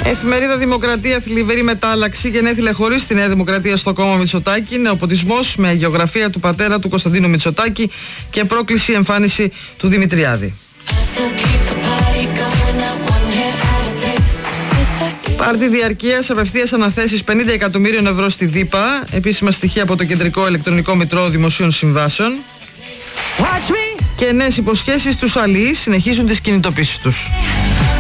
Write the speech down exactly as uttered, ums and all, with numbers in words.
Εφημερίδα Δημοκρατία, θλιβερή μετάλλαξη, γενέθλια χωρίς τη Νέα Δημοκρατία στο κόμμα Μητσοτάκη, νεοποτισμός με αγιογραφία του πατέρα του Κωνσταντίνου Μητσοτάκη και πρόκληση εμφάνιση του Δημητριάδη. Πάρτι διαρκείας, απευθείας αναθέσεις πενήντα εκατομμύριων ευρώ στη ΔΥΠΑ, επίσημα στοιχεία από το Κεντρικό Ηλεκτρονικό Μητρό Δημοσίων Συμβάσεων. Και νέες υποσχέσεις στους αλληλείς συνεχίζουν τις κινητοποίησεις τους.